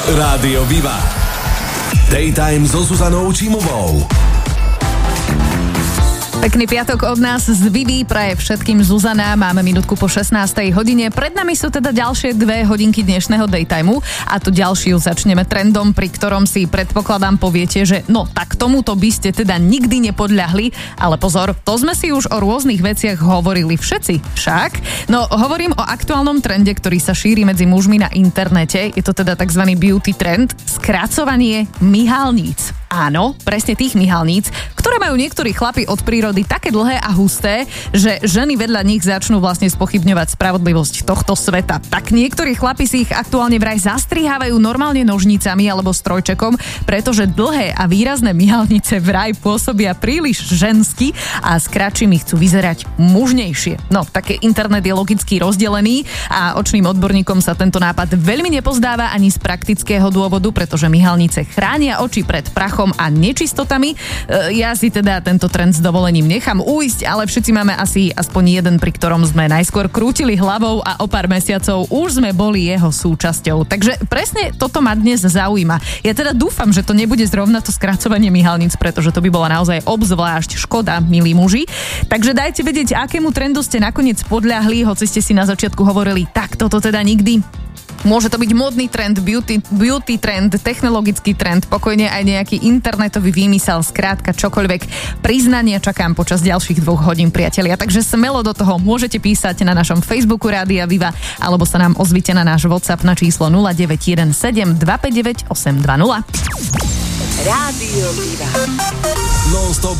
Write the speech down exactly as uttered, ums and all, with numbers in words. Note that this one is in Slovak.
Rádio Viva. Daytime so Zuzanou Čímovou. Pekný piatok od nás z Vivy praje všetkým Zuzana. Máme minútku po šestnástej hodine. Pred nami sú teda ďalšie dve hodinky dnešného daytimeu a tu ďalšiu začneme trendom, pri ktorom si predpokladám poviete, že no tak tomuto by ste teda nikdy nepodľahli, ale pozor, to sme si už o rôznych veciach hovorili všetci však. No hovorím o aktuálnom trende, ktorý sa šíri medzi mužmi na internete. Je to teda tzv. Beauty trend, skracovanie myhalníc. Áno, presne tých myhalníc, ktoré majú niektorí chlapi od prírody také dlhé a husté, že ženy vedľa nich začnú vlastne spochybňovať spravodlivosť tohto sveta. Tak niektorí chlapi si ich aktuálne vraj zastrihávajú normálne nožnicami alebo strojčekom, pretože dlhé a výrazné myhalnice vraj pôsobia príliš žensky a s kratšími chcú vyzerať mužnejšie. No, také internet je logicky rozdelený a očným odborníkom sa tento nápad veľmi nepozdáva ani z praktického dôvodu, pretože myhalnice chránia oči pred prachom a nečistotami. Ja si teda tento trend s dovolením nechám ujsť, ale všetci máme asi aspoň jeden, pri ktorom sme najskôr krútili hlavou a o pár mesiacov už sme boli jeho súčasťou. Takže presne toto ma dnes zaujíma. Ja teda dúfam, že to nebude zrovna to skracovanie myhalníc, pretože to by bola naozaj obzvlášť škoda, milí muži. Takže dajte vedieť, akému trendu ste nakoniec podľahli, hoci ste si na začiatku hovorili, tak toto teda nikdy. Môže to byť modný trend, beauty, beauty trend, technologický trend, pokojne aj nejaký internetový výmysel, skrátka čokoľvek. Priznania čakám počas ďalších dvoch hodín, priatelia. Takže smelo do toho môžete písať na našom Facebooku Rádia Viva alebo sa nám ozvite na náš WhatsApp na číslo nula deväť jeden sedem dva päť deväť osem dva nula. Rádio Viva. Non-stop